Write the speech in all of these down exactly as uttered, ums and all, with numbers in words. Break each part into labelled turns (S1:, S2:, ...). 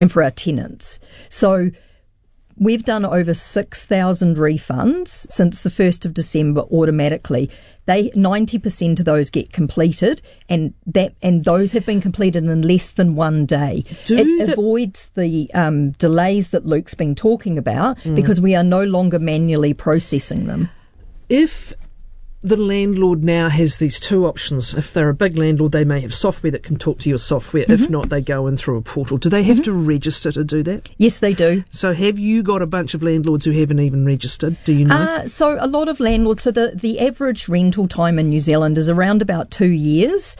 S1: and for our tenants. So we've done over six thousand refunds since the first of December automatically. They ninety percent of those get completed, and that and those have been completed in less than one day.
S2: Do
S1: it
S2: the-
S1: avoids the um, delays that Luke's been talking about
S2: mm.
S1: because we are no longer manually processing them.
S2: If the landlord now has these two options, if they're a big landlord, they may have software that can talk to your software. Mm-hmm. If not, they go in through a portal. Do they have mm-hmm. to register to do that?
S1: Yes, they do.
S2: So have you got a bunch of landlords who haven't even registered? Do you know?
S1: Uh, so a lot of landlords, so the, the average rental time in New Zealand is around about two years.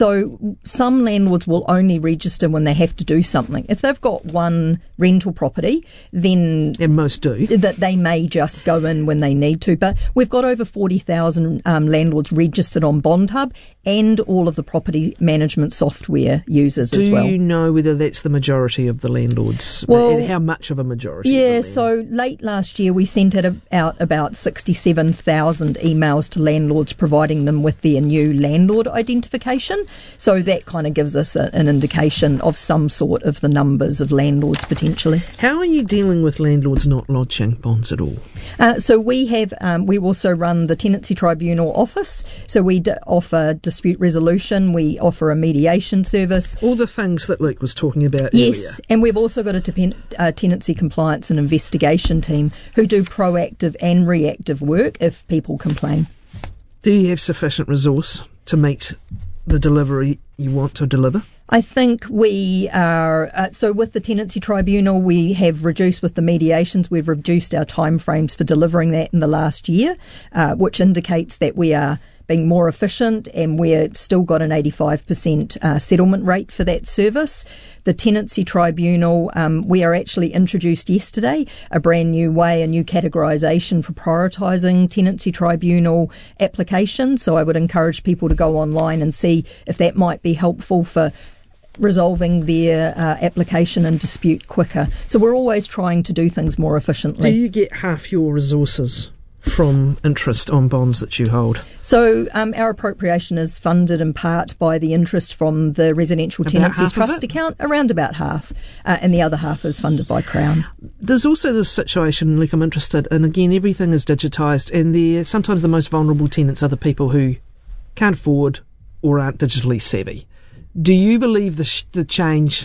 S1: So some landlords will only register when they have to do something. If they've got one rental property, then...
S2: And most do.
S1: That they may just go in when they need to. But we've got over forty thousand Um, landlords registered on Bond Hub and all of the property management software users
S2: Do
S1: as well.
S2: Do you know whether that's the majority of the landlords?
S1: Well,
S2: and how much of a majority?
S1: Yeah,
S2: of the
S1: so late last year we sent out, out about sixty-seven thousand emails to landlords providing them with their new landlord identification. So that kind of gives us a, an indication of some sort of the numbers of landlords potentially.
S2: How are you dealing with landlords not lodging bonds at all?
S1: Uh, so we have, um, we also run the Tenancy Tribunal office, so we d- offer dispute resolution, we offer a mediation service.
S2: All the things that Luke was talking about
S1: yes,
S2: earlier.
S1: And we've also got a depend- uh, tenancy compliance and investigation team who do proactive and reactive work if people complain.
S2: Do you have sufficient resource to meet the delivery you want to deliver?
S1: I think we are, uh, so with the Tenancy Tribunal, we have reduced with the mediations, we've reduced our timeframes for delivering that in the last year, uh, which indicates that we are being more efficient, and we've still got an eighty-five percent uh, settlement rate for that service. The Tenancy Tribunal, um, we are actually introduced yesterday a brand new way, a new categorisation for prioritising Tenancy Tribunal applications. So I would encourage people to go online and see if that might be helpful for resolving their uh, application and dispute quicker. So we're always trying to do things more efficiently.
S2: Do you get half your resources from interest on bonds that you hold?
S1: So um, our appropriation is funded in part by the interest from the Residential
S2: About
S1: Tenancies
S2: half of
S1: Trust
S2: it?
S1: account, around about half, uh, and the other half is funded by Crown.
S2: There's also this situation, Luke, I'm interested, and again, everything is digitised, and they're sometimes the most vulnerable tenants are the people who can't afford or aren't digitally savvy. Do you believe the, sh- the change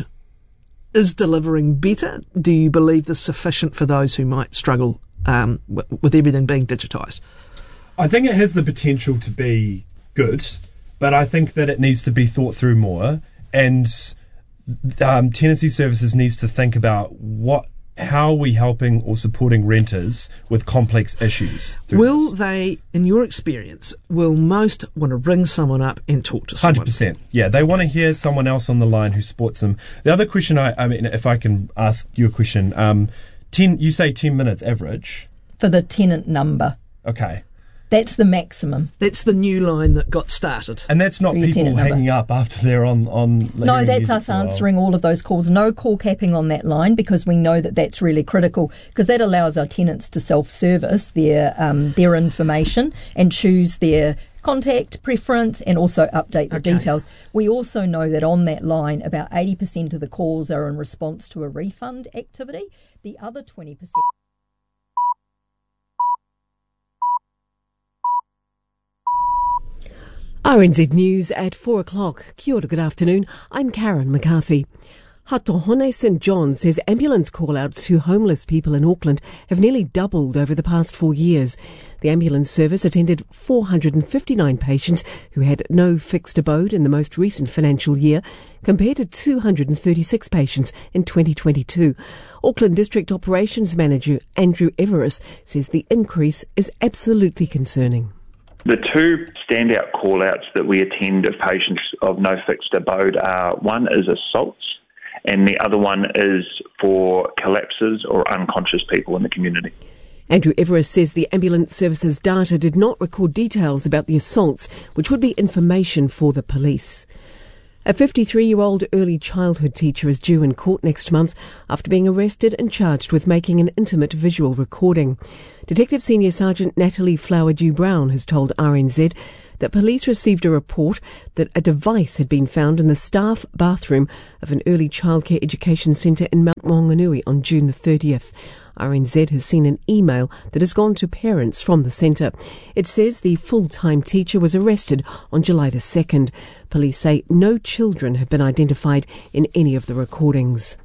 S2: is delivering better? Do you believe there's sufficient for those who might struggle um, w- with everything being digitised?
S3: I think it has the potential to be good, but I think that it needs to be thought through more, and um, Tenancy Services needs to think about what how are we helping or supporting renters with complex issues.
S2: Will
S3: this.
S2: they, in your experience, will most want to ring someone up and talk to someone?
S3: one hundred percent. Yeah, they want to hear someone else on the line who supports them. The other question, I, I mean, if I can ask you a question, um, ten, you say ten minutes average?
S1: For the tenant number.
S3: Okay.
S1: That's the maximum.
S2: That's the new line that got started.
S3: And that's not
S1: For your
S3: people
S1: tenant
S3: hanging
S1: number.
S3: up after they're on... on
S1: No,
S3: hearing
S1: that's
S3: music
S1: us
S3: for a while.
S1: answering all of those calls. No call capping on that line, because we know that that's really critical, because that allows our tenants to self-service their um, their information and choose their contact preference and also update the
S2: Okay.
S1: details. We also know that on that line, about eighty percent of the calls are in response to a refund activity. The other twenty percent...
S4: R N Z News at four o'clock. Kia ora, good afternoon. I'm Karen McCarthy. Hatohone St John says ambulance call-outs to homeless people in Auckland have nearly doubled over the past four years. The ambulance service attended four hundred fifty-nine patients who had no fixed abode in the most recent financial year, compared to two hundred thirty-six patients in twenty twenty-two. Auckland District Operations Manager Andrew Everest says the increase is absolutely concerning.
S5: The two standout call-outs that we attend of patients of no fixed abode are, one is assaults and the other one is for collapses or unconscious people in the community.
S4: Andrew Everest says the ambulance services data did not record details about the assaults, which would be information for the police. A fifty-three-year-old early childhood teacher is due in court next month after being arrested and charged with making an intimate visual recording. Detective Senior Sergeant Natalie Flower-Dew Brown has told R N Z that police received a report that a device had been found in the staff bathroom of an early childcare education centre in Mount Maunganui on June the thirtieth. R N Z has seen an email that has gone to parents from the centre. It says the full-time teacher was arrested on July the second. Police say no children have been identified in any of the recordings.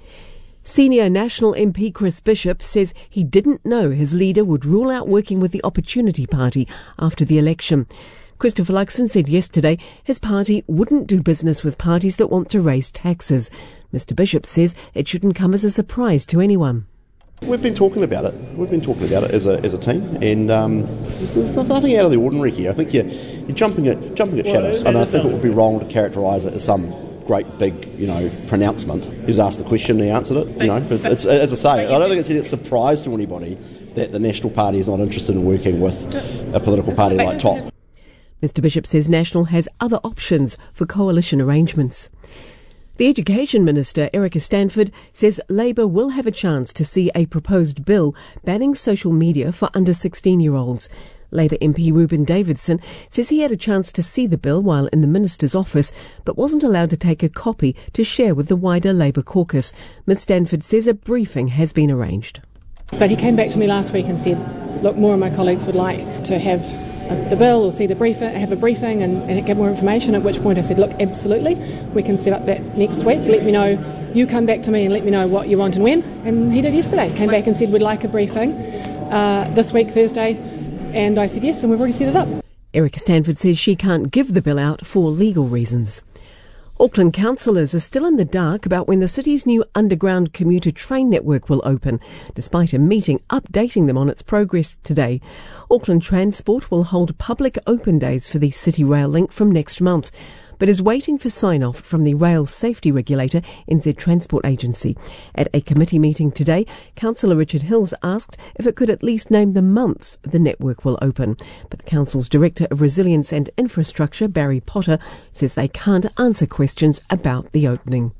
S4: Senior National M P Chris Bishop says he didn't know his leader would rule out working with the Opportunity Party after the election. Christopher Luxon said yesterday his party wouldn't do business with parties that want to raise taxes. Mister Bishop says it shouldn't come as a surprise to anyone.
S6: We've been talking about it. We've been talking about it as a as a team, and um, there's, there's nothing out of the ordinary here. I think you're, you're jumping at jumping at shadows, and I think it would be wrong to characterise it as some great big, you know, pronouncement. He was asked the question, he answered it. You know, it's, it's, as I say, I don't think it's a surprise to anybody that the National Party is not interested in working with a political party like T O P.
S4: Mister Bishop says National has other options for coalition arrangements. The Education Minister, Erica Stanford, says Labour will have a chance to see a proposed bill banning social media for under sixteen-year-olds. Labour M P Ruben Davidson says he had a chance to see the bill while in the Minister's office, but wasn't allowed to take a copy to share with the wider Labour caucus. Miz Stanford says a briefing has been arranged.
S7: But he came back to me last week and said, look, more of my colleagues would like to have the bill or see the briefing, have a briefing and, and get more information, at which point I said, look, absolutely, we can set up that next week. Let me know, you come back to me and let me know what you want and when. And he did yesterday, came back and said we'd like a briefing uh, this week, Thursday, and I said yes, and we've already set it up.
S4: Erica Stanford says she can't give the bill out for legal reasons. Auckland councillors are still in the dark about when the city's new underground commuter train network will open, despite a meeting updating them on its progress today. Auckland Transport will hold public open days for the City Rail link from next month, but is waiting for sign-off from the rail safety regulator, N Z Transport Agency. At a committee meeting today, Councillor Richard Hills asked if it could at least name the month the network will open. But the Council's Director of Resilience and Infrastructure, Barry Potter, says they can't answer questions about the opening.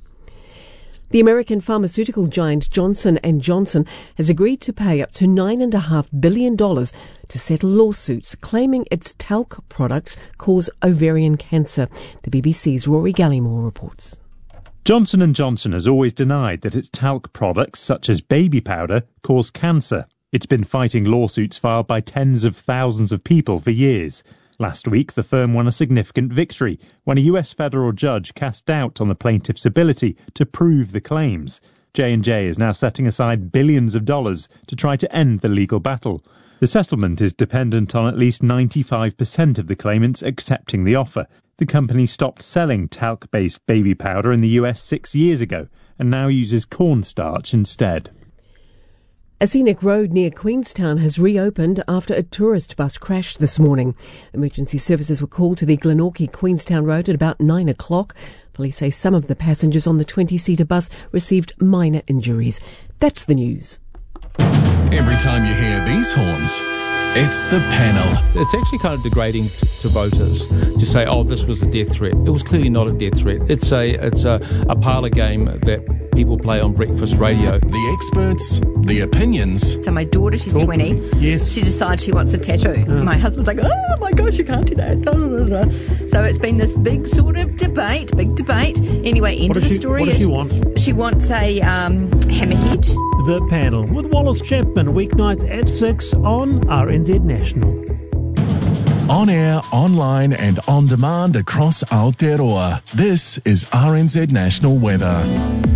S4: The American pharmaceutical giant Johnson and Johnson has agreed to pay up to nine point five billion dollars to settle lawsuits claiming its talc products cause ovarian cancer. The B B C's Rory Gallimore reports.
S8: Johnson and Johnson has always denied that its talc products, such as baby powder, cause cancer. It's been fighting lawsuits filed by tens of thousands of people for years. Last week, the firm won a significant victory when a U S federal judge cast doubt on the plaintiff's ability to prove the claims. J and J is now setting aside billions of dollars to try to end the legal battle. The settlement is dependent on at least ninety-five percent of the claimants accepting the offer. The company stopped selling talc-based baby powder in the U S six years ago and now uses cornstarch instead.
S4: A scenic road near Queenstown has reopened after a tourist bus crashed this morning. Emergency services were called to the Glenorchy Queenstown Road at about nine o'clock. Police say some of the passengers on the twenty-seater bus received minor injuries. That's the news.
S9: Every time you hear these horns, it's the panel.
S10: It's actually kind of degrading to, to voters to say, oh, this was a death threat. It was clearly not a death threat. It's a it's a, a parlour game that people play on breakfast radio.
S9: The experts, the opinions.
S11: So my daughter, she's
S9: Cool.
S11: twenty.
S9: Yes.
S11: She decides she wants a tattoo.
S9: Uh.
S11: My husband's like, oh my gosh, you can't do that. Blah, blah, blah. So it's been this big sort of debate, big debate. Anyway, end
S12: What
S11: of
S12: does
S11: the
S12: she-
S11: story
S12: what does
S11: is
S12: she want?
S11: she wants a um, hammerhead.
S12: The Panel with Wallace Chapman, weeknights at six on R N Z National.
S9: On air, online and on demand across Aotearoa. This is R N Z National Weather.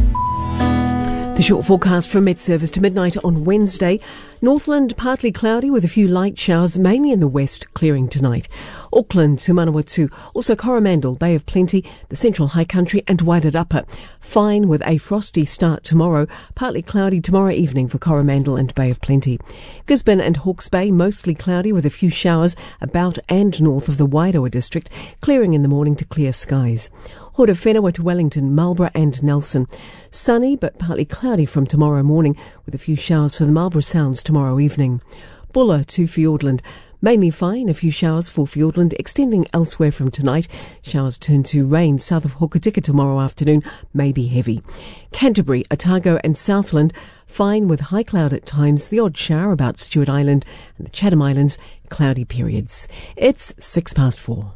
S4: The short forecast from Met Service to midnight on Wednesday. Northland partly cloudy with a few light showers, mainly in the west, clearing tonight. Auckland to Manawatu, also Coromandel, Bay of Plenty, the Central High Country and Wairarapa. Fine with a frosty start tomorrow, partly cloudy tomorrow evening for Coromandel and Bay of Plenty. Gisborne and Hawke's Bay, mostly cloudy with a few showers about and north of the Wairoa district, clearing in the morning to clear skies. Hora Whenua to Wellington, Marlborough and Nelson. Sunny but partly cloudy from tomorrow morning with a few showers for the Marlborough Sounds tomorrow evening. Buller to Fiordland. Mainly fine, a few showers for Fiordland, extending elsewhere from tonight. Showers turn to rain south of Hokitika tomorrow afternoon, may be heavy. Canterbury, Otago and Southland, fine with high cloud at times, the odd shower about Stewart Island and the Chatham Islands, cloudy periods. It's six past four.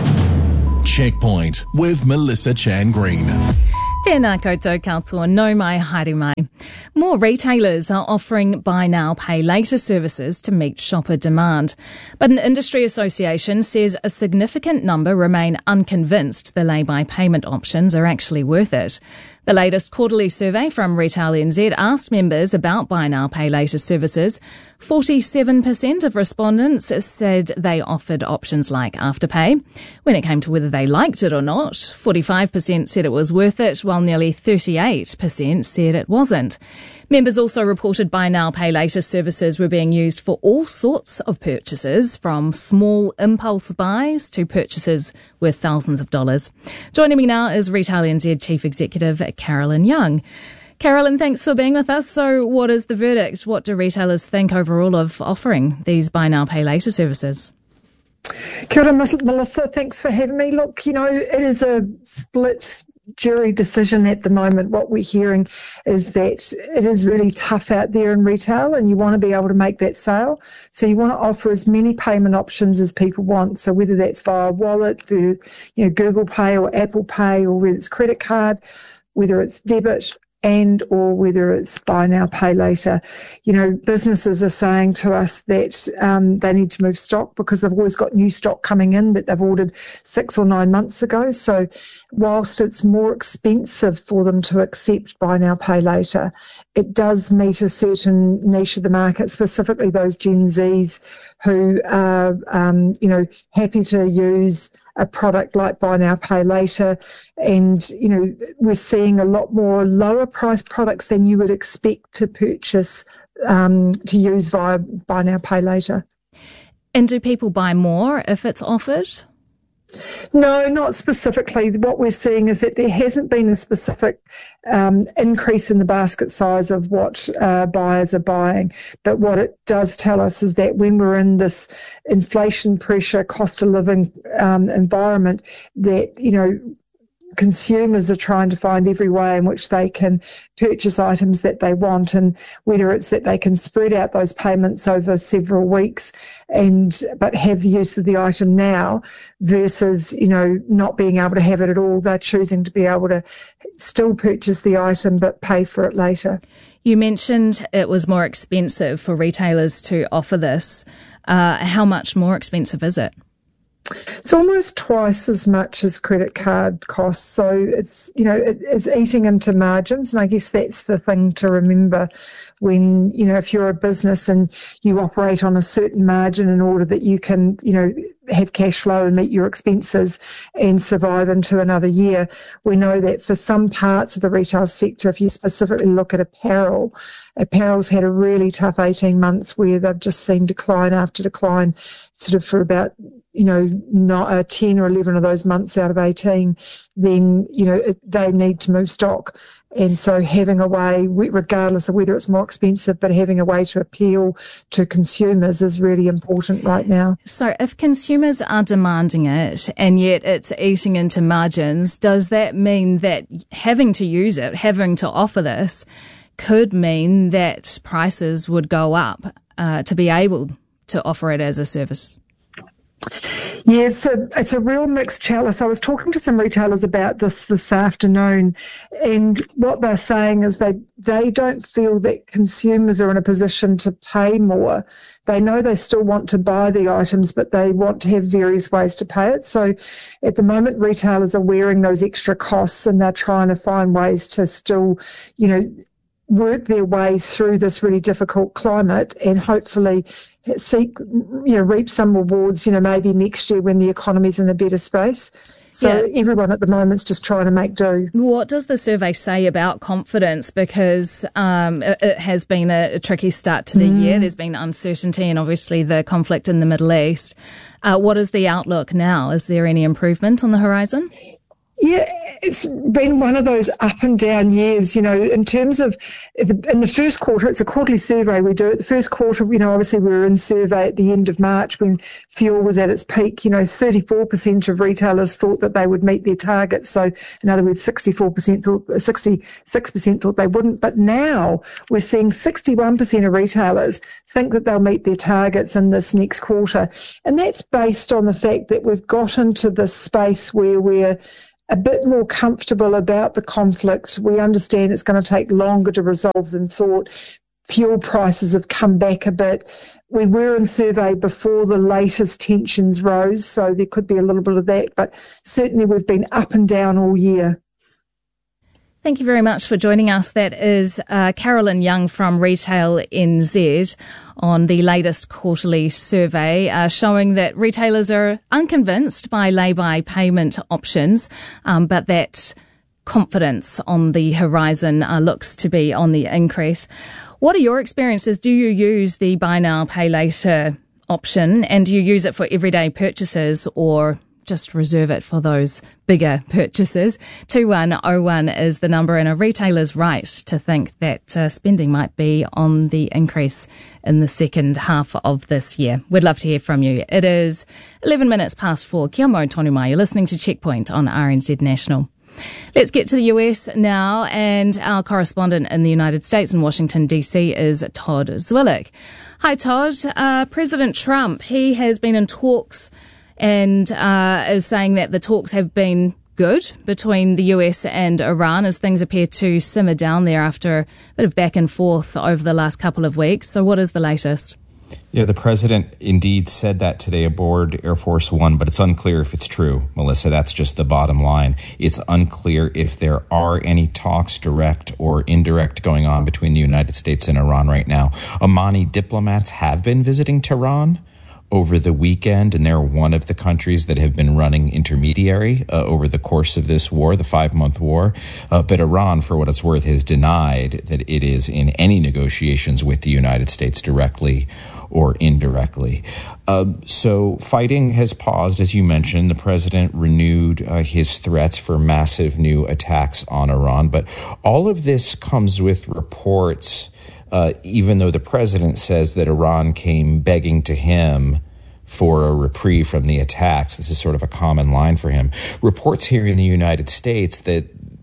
S9: Checkpoint with Melissa Chan Green.
S13: Tēnā koutou katoa, no mai haere mai. More retailers are offering buy now, pay later services to meet shopper demand. But an industry association says a significant number remain unconvinced the lay-by payment options are actually worth it. The latest quarterly survey from Retail N Z asked members about buy now, pay later services. forty-seven percent of respondents said they offered options like Afterpay. When it came to whether they liked it or not, forty-five percent said it was worth it, while nearly thirty-eight percent said it wasn't. Members also reported buy now, pay later services were being used for all sorts of purchases, from small impulse buys to purchases worth thousands of dollars. Joining me now is Retail N Z Chief Executive Carolyn Young. Carolyn, thanks for being with us. So what is the verdict? What do retailers think overall of offering these buy now, pay later services?
S14: Kia ora, Melissa. Thanks for having me. Look, you know, it is a split jury decision at the moment. What we're hearing is that it is really tough out there in retail, and you want to be able to make that sale. So you want to offer as many payment options as people want. So whether that's via wallet, through, you know, Google Pay or Apple Pay, or whether it's credit card, whether it's debit, and or whether it's buy now, pay later. You know, businesses are saying to us that um, they need to move stock because they've always got new stock coming in that they've ordered six or nine months ago. So whilst it's more expensive for them to accept buy now, pay later, it does meet a certain niche of the market, specifically those Gen Zs who are, um, you know, happy to use a product like buy now, pay later. And, you know, we're seeing a lot more lower price products than you would expect to purchase, um, to use via buy now, pay later.
S13: And do people buy more if it's offered?
S14: No, not specifically. What we're seeing is that there hasn't been a specific um, increase in the basket size of what uh, buyers are buying. But what it does tell us is that when we're in this inflation pressure, cost of living um, environment, that, you know, consumers are trying to find every way in which they can purchase items that they want, and whether it's that they can spread out those payments over several weeks and but have the use of the item now versus, you know, not being able to have it at all. They're choosing to be able to still purchase the item but pay for it later.
S13: You mentioned it was more expensive for retailers to offer this. Uh, how much more expensive is it?
S14: It's almost twice as much as credit card costs. So it's, you know, it, it's eating into margins. And I guess that's the thing to remember when, you know, if you're a business and you operate on a certain margin in order that you can, you know, have cash flow and meet your expenses and survive into another year. We know that for some parts of the retail sector, if you specifically look at apparel, apparel's had a really tough eighteen months where they've just seen decline after decline, sort of for about, you know, not uh, ten or eleven of those months out of eighteen, then, you know, it, they need to move stock. And so having a way, regardless of whether it's more expensive, but having a way to appeal to consumers is really important right now.
S13: So if consumers are demanding it and yet it's eating into margins, does that mean that having to use it, having to offer this, could mean that prices would go up uh, to be able to offer it as a service?
S14: Yeah, it's a, it's a real mixed chalice. I was talking to some retailers about this this afternoon, and what they're saying is they, they don't feel that consumers are in a position to pay more. They know they still want to buy the items, but they want to have various ways to pay it. So at the moment, retailers are wearing those extra costs, and they're trying to find ways to still, you know, work their way through this really difficult climate and hopefully seek, you know, reap some rewards, you know, maybe next year when the economy's in a better space. So yeah. Everyone at the moment's just trying to make do.
S13: What does the survey say about confidence? Because um, it, it has been a, a tricky start to the mm. year. There's been uncertainty and obviously the conflict in the Middle East. Uh, what is the outlook now? Is there any improvement on the horizon?
S14: Yeah, it's been one of those up and down years, you know, in terms of, in the first quarter, it's a quarterly survey we do. At the first quarter, you know, obviously we were in survey at the end of March when fuel was at its peak. You know, thirty-four percent of retailers thought that they would meet their targets. So, in other words, sixty-four percent thought, sixty-six percent thought they wouldn't. But now we're seeing sixty-one percent of retailers think that they'll meet their targets in this next quarter. And that's based on the fact that we've got into this space where we're a bit more comfortable about the conflict. We understand it's going to take longer to resolve than thought. Fuel prices have come back a bit. We were in survey before the latest tensions rose, so there could be a little bit of that, but certainly we've been up and down all year.
S13: Thank you very much for joining us. That is uh, Carolyn Young from Retail N Z on the latest quarterly survey uh, showing that retailers are unconvinced by lay-by payment options, um, but that confidence on the horizon uh, looks to be on the increase. What are your experiences? Do you use the buy now, pay later option, and do you use it for everyday purchases or just reserve it for those bigger purchases? two one oh one is the number, and a retailer's right to think that uh, spending might be on the increase in the second half of this year. We'd love to hear from you. It is eleven minutes past four. Kia mau tonu mai. You're listening to Checkpoint on R N Z National. Let's get to the U S now, and our correspondent in the United States in Washington, D C is Todd Zwillich. Hi, Todd. Uh, President Trump, he has been in talks and uh, is saying that the talks have been good between the U S and Iran as things appear to simmer down there after a bit of back and forth over the last couple of weeks. So what is the latest?
S15: Yeah, the president indeed said that today aboard Air Force One, but it's unclear if it's true, Melissa. That's just the bottom line. It's unclear if there are any talks, direct or indirect, going on between the United States and Iran right now. Omani diplomats have been visiting Tehran over the weekend, and they're one of the countries that have been running intermediary uh, over the course of this war, the five-month war. Uh, but Iran, for what it's worth, has denied that it is in any negotiations with the United States directly or indirectly. Uh, so fighting has paused, as you mentioned. The president renewed uh, his threats for massive new attacks on Iran. But all of this comes with reports, uh, even though the president says that Iran came begging to him for a reprieve from the attacks. This is sort of a common line for him. Reports here in the United States that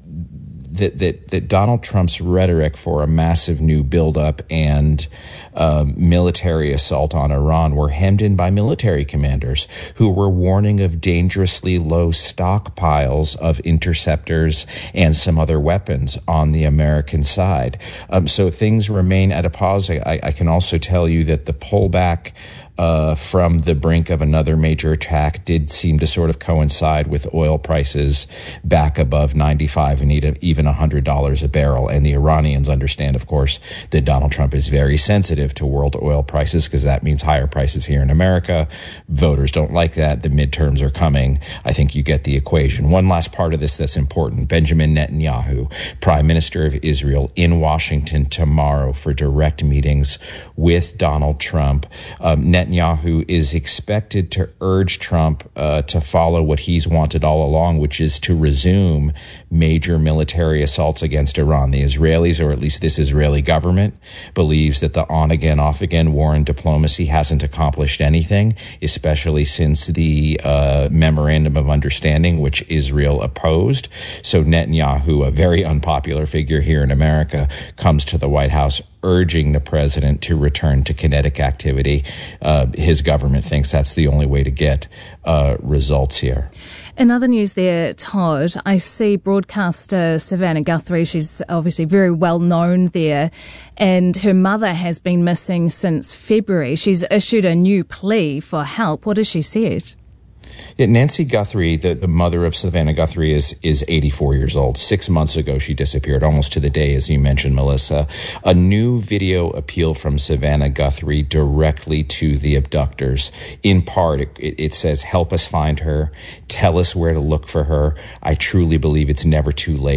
S15: That, that that Donald Trump's rhetoric for a massive new buildup and uh, military assault on Iran were hemmed in by military commanders who were warning of dangerously low stockpiles of interceptors and some other weapons on the American side. Um, so things remain at a pause. I, I can also tell you that the pullback Uh, from the brink of another major attack did seem to sort of coincide with oil prices back above ninety-five and even one hundred dollars a barrel. And the Iranians understand, of course, that Donald Trump is very sensitive to world oil prices because that means higher prices here in America. Voters don't like that. The midterms are coming. I think you get the equation. One last part of this that's important. Benjamin Netanyahu, Prime Minister of Israel, in Washington tomorrow for direct meetings with Donald Trump. Um, Net Netanyahu is expected to urge Trump uh, to follow what he's wanted all along, which is to resume major military assaults against Iran. The Israelis, or at least this Israeli government, believes that the on-again, off-again war in diplomacy hasn't accomplished anything, especially since the uh, Memorandum of Understanding, which Israel opposed. So Netanyahu, a very unpopular figure here in America, comes to the White House urging the president to return to kinetic activity. Uh, his government thinks that's the only way to get uh, results here.
S13: In other news there, Todd, I see broadcaster Savannah Guthrie. She's obviously very well known there, and her mother has been missing since February. She's issued a new plea for help. What has she said?
S15: Yeah, Nancy Guthrie, the, the mother of Savannah Guthrie, is is eighty-four years old. Six months ago, she disappeared, almost to the day, as you mentioned, Melissa. A new video appeal from Savannah Guthrie directly to the abductors. In part, it, it says, help us find her. Tell us where to look for her. I truly believe it's never too late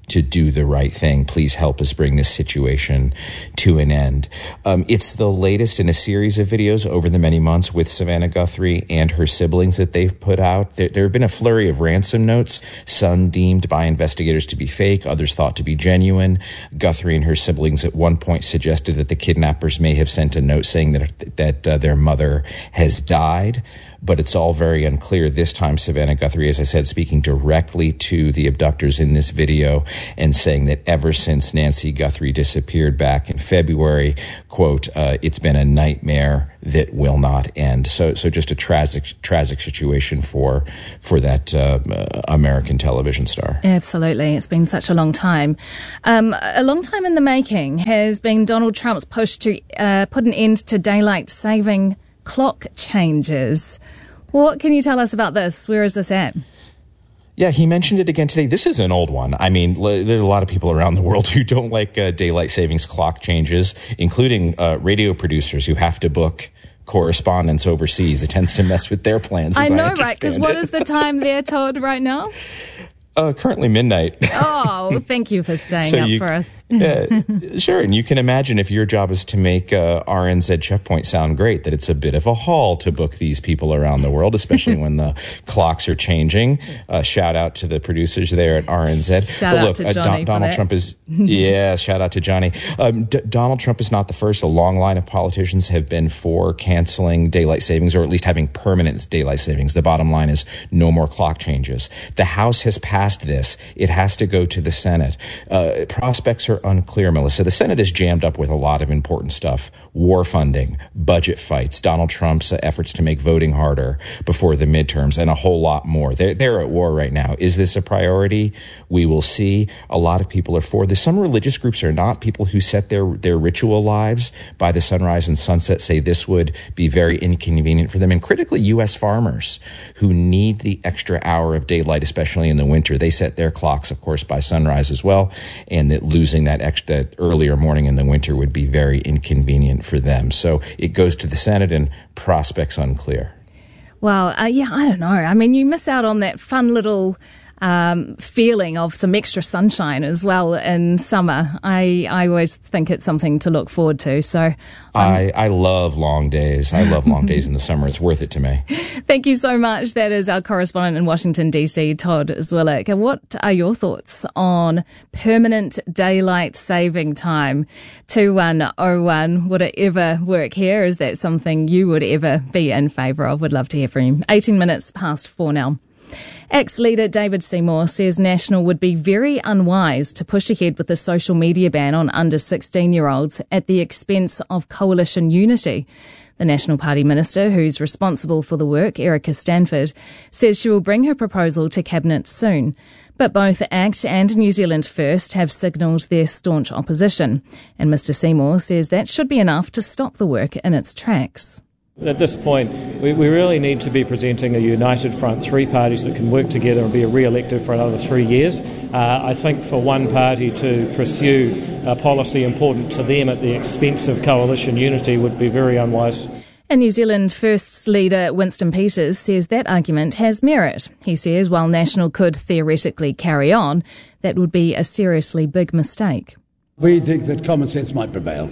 S15: to do the right thing. Please help us bring this situation to an end. Um, it's the latest in a series of videos over the many months with Savannah Guthrie and her siblings that they've put out. There, there have been a flurry of ransom notes, some deemed by investigators to be fake, others thought to be genuine. Guthrie and her siblings at one point suggested that the kidnappers may have sent a note saying that, that uh, their mother has died. But it's all very unclear. This time, Savannah Guthrie, as I said, speaking directly to the abductors in this video and saying that ever since Nancy Guthrie disappeared back in February, quote, uh, it's been a nightmare that will not end. So, so just a tragic, tragic situation for, for that uh, American television star.
S13: Absolutely. It's been such a long time. Um, a long time in the making has been Donald Trump's push to uh, put an end to daylight saving clock changes. What can you tell us about this? Where is this at?
S15: Yeah, he mentioned it again today. This is an old one. I mean, there's a lot of people around the world who don't like uh, daylight savings clock changes, including uh, radio producers who have to book correspondence overseas. It tends to mess with their plans.
S13: I
S15: as
S13: know,
S15: I
S13: right? Because what is the time they're told right now?
S15: Uh, currently midnight.
S13: Oh, thank you for staying
S15: so
S13: up
S15: you,
S13: for us.
S15: uh, sure, and you can imagine if your job is to make uh, R N Z Checkpoint sound great, that it's a bit of a haul to book these people around the world, especially when the clocks are changing. Uh, shout out to the producers there at R N Z.
S13: Shout
S15: but
S13: out
S15: look,
S13: to
S15: uh,
S13: Johnny
S15: Don- Donald
S13: for
S15: Trump
S13: that.
S15: is, yeah, shout out to Johnny. Um, D- Donald Trump is not the first. A long line of politicians have been for canceling daylight savings, or at least having permanent daylight savings. The bottom line is no more clock changes. The House has passed this. It has to go to the Senate. Uh, prospects are unclear, Melissa. The Senate is jammed up with a lot of important stuff. War funding, budget fights, Donald Trump's uh, efforts to make voting harder before the midterms, and a whole lot more. They're, they're at war right now. Is this a priority? We will see. A lot of people are for this. Some religious groups are not. People who set their, their ritual lives by the sunrise and sunset say this would be very inconvenient for them. And critically, U S farmers who need the extra hour of daylight, especially in the winter, they set their clocks, of course, by sunrise as well, and that losing that extra that earlier morning in the winter would be very inconvenient for them. So it goes to the Senate, and prospects unclear.
S13: Well, uh, yeah, I don't know. I mean, you miss out on that fun little um, feeling of some extra sunshine as well in summer. I, I always think it's something to look forward to. So um,
S15: I, I love long days. I love long days in the summer. It's worth it to me.
S13: Thank you so much. That is our correspondent in Washington, D C, Todd Zwillick. And what are your thoughts on permanent daylight saving time? two one oh one. Would it ever work here? Is that something you would ever be in favour of? Would love to hear from you. eighteen minutes past four now. Ex-leader David Seymour says National would be very unwise to push ahead with the social media ban on under sixteen-year-olds at the expense of coalition unity. The National Party minister, who's responsible for the work, Erica Stanford, says she will bring her proposal to Cabinet soon. But both ACT and New Zealand First have signalled their staunch opposition. And Mister Seymour says that should be enough to stop the work in its tracks.
S16: At this point, we, we really need to be presenting a united front, three parties that can work together and be re-elected for another three years. Uh, I think for one party to pursue a policy important to them at the expense of coalition unity would be very unwise.
S13: And New Zealand First's leader Winston Peters says that argument has merit. He says while National could theoretically carry on, that would be a seriously big mistake.
S17: We think that common sense might prevail.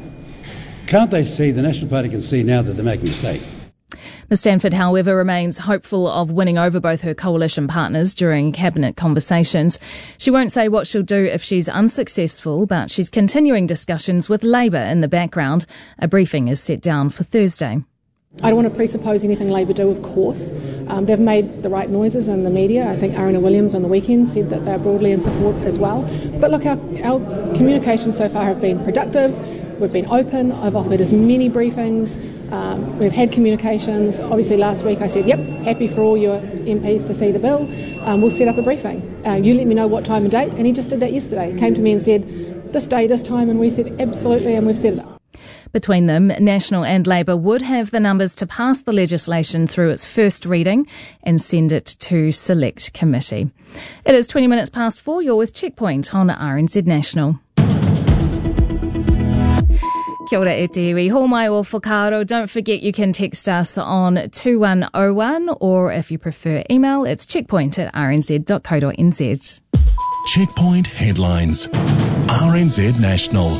S17: Can't they see, the National Party can see now that they're making a mistake?
S13: Ms Stanford, however, remains hopeful of winning over both her coalition partners during cabinet conversations. She won't say what she'll do if she's unsuccessful, but she's continuing discussions with Labour in the background. A briefing is set down for Thursday.
S7: I don't want to presuppose anything Labour do, of course. Um, they've made the right noises in the media. I think Ariana Williams on the weekend said that they're broadly in support as well. But look, our, our communications so far have been productive. We've been open. I've offered as many briefings. Um, we've had communications. Obviously, last week I said, yep, happy for all your M Ps to see the bill. Um, we'll set up a briefing. Uh, you let me know what time and date. And he just did that yesterday. He came to me and said, this day, this time. And we said, absolutely. And we've set it up.
S13: Between them, National and Labour would have the numbers to pass the legislation through its first reading and send it to Select Committee. It is twenty minutes past four. You're with Checkpoint on R N Z National. Kia ora e te iwi, ho mai o whakaaro. Don't forget you can text us on two one oh one, or if you prefer email, it's checkpoint at r n z dot co dot n z.
S9: Checkpoint headlines. R N Z National.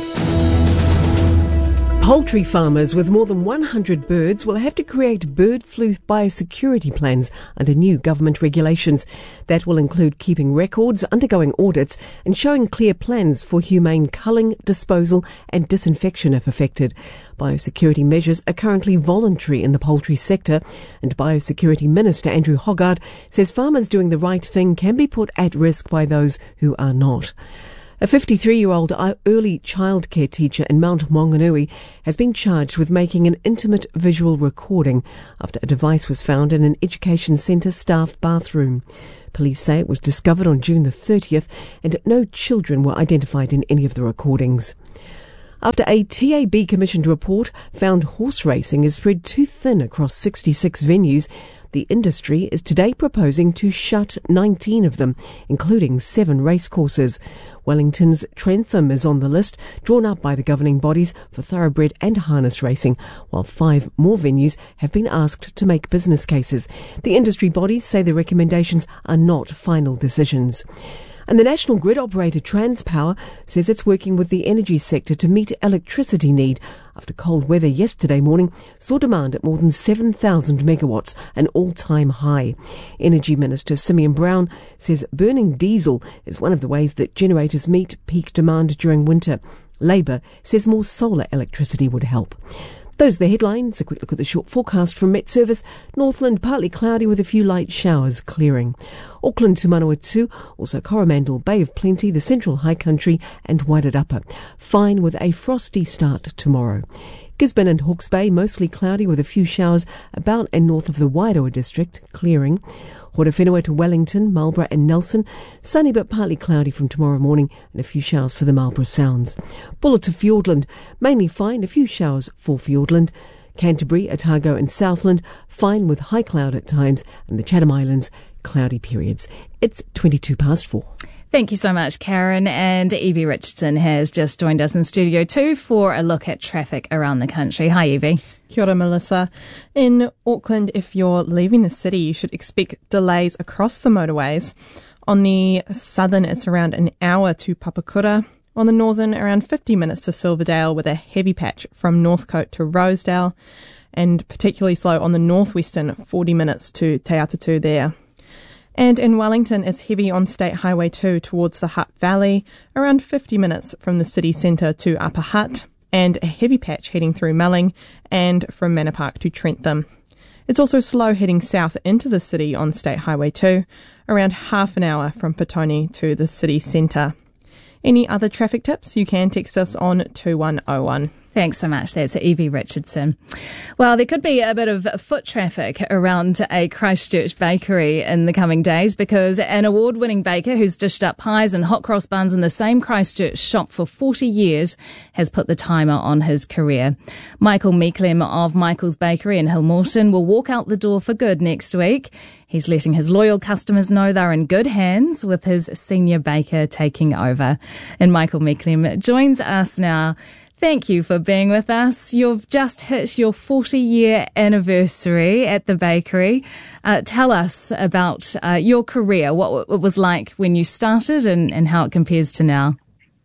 S4: Poultry farmers with more than one hundred birds will have to create bird flu biosecurity plans under new government regulations. That will include keeping records, undergoing audits and showing clear plans for humane culling, disposal and disinfection if affected. Biosecurity measures are currently voluntary in the poultry sector, and Biosecurity Minister Andrew Hoggard says farmers doing the right thing can be put at risk by those who are not. A fifty-three-year-old early childcare teacher in Mount Maunganui has been charged with making an intimate visual recording after a device was found in an education centre staff bathroom. Police say it was discovered on June the thirtieth and no children were identified in any of the recordings. After a T A B-commissioned report found horse racing is spread too thin across sixty-six venues, the industry is today proposing to shut nineteen of them, including seven racecourses. Wellington's Trentham is on the list, drawn up by the governing bodies for thoroughbred and harness racing, while five more venues have been asked to make business cases. The industry bodies say the recommendations are not final decisions. And the national grid operator Transpower says it's working with the energy sector to meet electricity need after cold weather yesterday morning saw demand at more than seven thousand megawatts, an all-time high. Energy Minister Simeon Brown says burning diesel is one of the ways that generators meet peak demand during winter. Labour says more solar electricity would help. Those are the headlines. A quick look at the short forecast from Met Service. Northland partly cloudy with a few light showers clearing. Auckland to Manawatu, also Coromandel, Bay of Plenty, the Central High Country and Wairarapa. Fine with a frosty start tomorrow. Gisborne and Hawke's Bay mostly cloudy with a few showers about and north of the Wairoa district, clearing. Horowhenua to Wellington, Marlborough and Nelson, sunny but partly cloudy from tomorrow morning and a few showers for the Marlborough Sounds. Buller to Fiordland, mainly fine, a few showers for Fiordland. Canterbury, Otago and Southland, fine with high cloud at times, and the Chatham Islands, cloudy periods. It's twenty-two past four.
S13: Thank you so much, Karen. And Evie Richardson has just joined us in Studio two for a look at traffic around the country. Hi, Evie.
S18: Kia ora, Melissa. In Auckland, if you're leaving the city, you should expect delays across the motorways. On the southern, it's around an hour to Papakura. On the northern, around fifty minutes to Silverdale with a heavy patch from Northcote to Rosedale. And particularly slow on the northwestern, forty minutes to Te Atatu there. And in Wellington, it's heavy on State Highway two towards the Hutt Valley, around fifty minutes from the city centre to Upper Hutt, and a heavy patch heading through Melling and from Manor Park to Trentham. It's also slow heading south into the city on State Highway two, around half an hour from Petone to the city centre. Any other traffic tips? You can text us on two one oh one.
S13: Thanks so much. That's Evie Richardson. Well, there could be a bit of foot traffic around a Christchurch bakery in the coming days because an award-winning baker who's dished up pies and hot cross buns in the same Christchurch shop for forty years has put the timer on his career. Michael Meeklem of Michael's Bakery in Hillmorton will walk out the door for good next week. He's letting his loyal customers know they're in good hands with his senior baker taking over. And Michael Meeklem joins us now. Thank you for being with us. You've just hit your forty-year anniversary at the bakery. Uh, tell us about uh, your career, what it was like when you started and, and how it compares to now.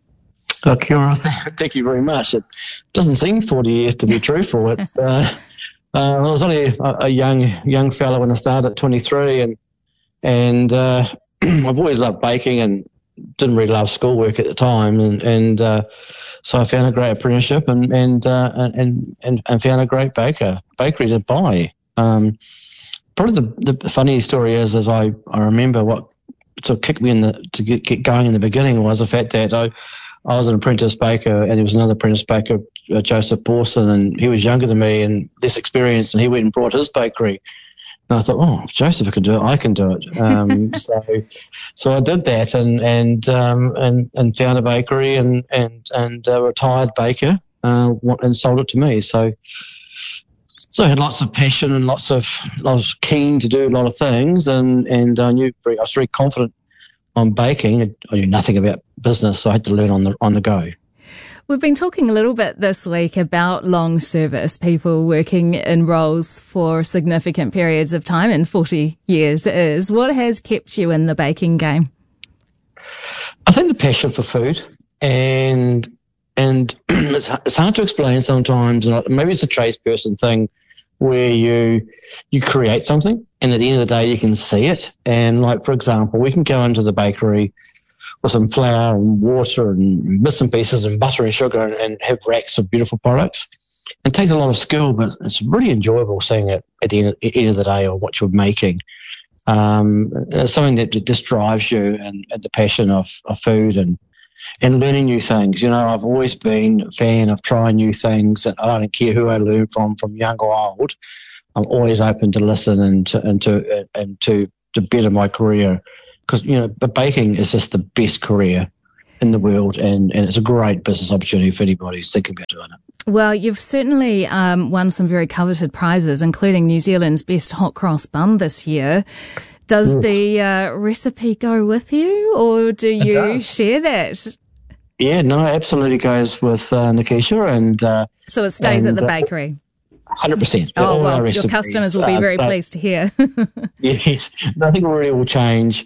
S19: Oh, Kia ora, thank you very much. It doesn't seem forty years to be truthful. It's, uh, uh, I was only a, a young young fellow when I started at twenty-three, and and uh, I've always loved baking and didn't really love schoolwork at the time, and and uh, so I found a great apprenticeship and and uh, and, and and found a great baker bakery to buy. Um, probably the, the funny story is, is I, I remember what sort of kicked me in the to get, get going in the beginning was the fact that I I was an apprentice baker and there was another apprentice baker, uh, Joseph Pawson, and he was younger than me and less experienced, and he went and brought his bakery. And I thought, oh, if Joseph can do it, I can do it. Um, so, so I did that, and and um, and and found a bakery, and and and a retired baker, uh, and sold it to me. So, so I had lots of passion and lots of, I was keen to do a lot of things, and and I knew very, I was very confident on baking. I knew nothing about business, so I had to learn on the on the go.
S13: We've been talking a little bit this week about long service, people working in roles for significant periods of time, and forty years is. What has kept you in the baking game?
S19: I think the passion for food, and and it's, it's hard to explain sometimes. Maybe it's a tradesperson thing where you you create something, and at the end of the day, you can see it. And like, for example, we can go into the bakery with some flour and water and bits and pieces and butter and sugar and, and have racks of beautiful products. It takes a lot of skill, but it's really enjoyable seeing it at the end of, at the, end of the day, or what you're making. Um, it's something that just drives you, and, and the passion of, of food and and learning new things. You know, I've always been a fan of trying new things, and I don't care who I learn from, from young or old. I'm always open to listen and to and to and to, to better my career, because you know, but baking is just the best career in the world, and, and it's a great business opportunity for anybody who's thinking about doing it.
S13: Well, you've certainly um, won some very coveted prizes, including New Zealand's Best Hot Cross Bun this year. Does Oof. the uh, recipe go with you, or do you share that?
S19: Yeah, no, it absolutely goes with uh, Nikisha. and uh,
S13: So it stays
S19: and,
S13: at the
S19: uh,
S13: bakery?
S19: one hundred percent.
S13: Oh,
S19: All
S13: well, your customers will be very uh, pleased to hear.
S19: Yes, nothing really will change.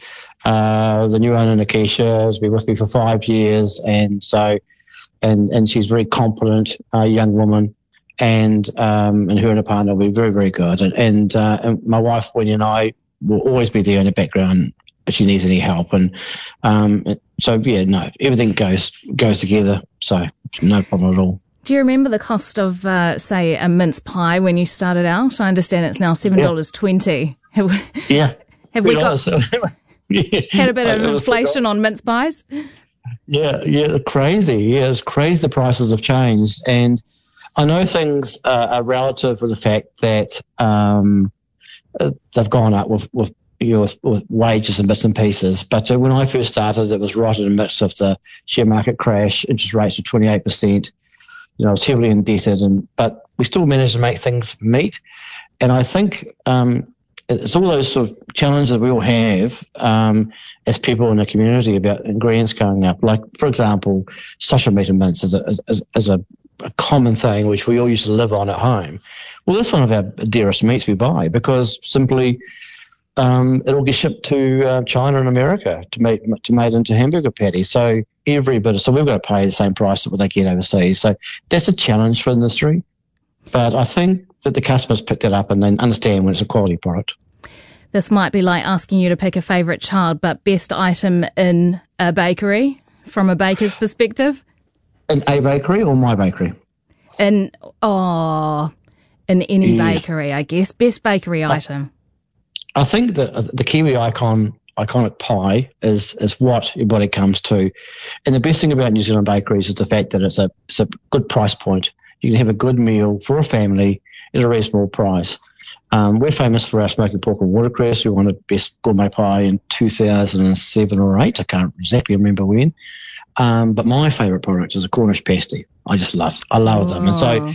S19: Uh, the new owner, Nikisha, has been with me for five years, and so, and and she's a very competent uh, young woman, and um, and her and her partner will be very, very good. And and, uh, and my wife, Winnie, and I will always be there in the background if she needs any help. And um, so, yeah, no, everything goes goes together, so no problem at all.
S13: Do you remember the cost of, uh, say, a mince pie when you started out? I understand it's now seven dollars twenty.
S19: Yeah. yeah.
S13: Have we got... Yeah. Had a bit of inflation on mince pies?
S19: Yeah, yeah, crazy. Yeah, it's crazy the prices have changed. And I know things uh, are relative to the fact that um, uh, they've gone up with, with, you know, with, with wages and bits and pieces. But uh, when I first started, it was right in the midst of the share market crash, interest rates of twenty-eight percent. You know, I was heavily indebted, and but we still managed to make things meet. And I think um, it's all those sort of challenges that we all have um, as people in the community about ingredients going up. Like, for example, sausage meat and mince is a, is, is a, a common thing which we all used to live on at home. Well, that's one of our dearest meats we buy, because simply um, it all gets shipped to uh, China and America to make to made into hamburger patties. So every bit, of, so we've got to pay the same price that what they get overseas. So that's a challenge for the industry. But I think that the customers picked it up and then understand when it's a quality product.
S13: This might be like asking you to pick a favourite child, but best item in a bakery from a baker's perspective?
S19: In a bakery or my bakery?
S13: In, oh, in any
S19: Yes.
S13: bakery, I guess. Best bakery item.
S19: I think that the Kiwi icon, iconic pie is is what everybody comes to. And the best thing about New Zealand bakeries is the fact that it's a it's a good price point. You can have a good meal for a family at a reasonable price. Um, we're famous for our smoking pork and watercress. We won the best gourmet pie in two thousand seven or eight. I can't exactly remember when. Um, but my favourite product is a Cornish pasty. I just love, I love them. And so